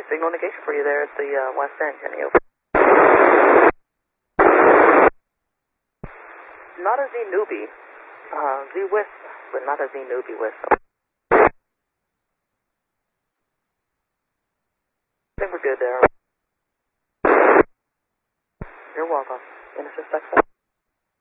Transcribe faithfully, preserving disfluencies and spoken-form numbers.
signal negation for you there at the uh, west end, Jenny. Over. Not a Z newbie. Uh, Z Wisp, but not a Z newbie Wisp. I think we're good there. You're welcome. Genesis X.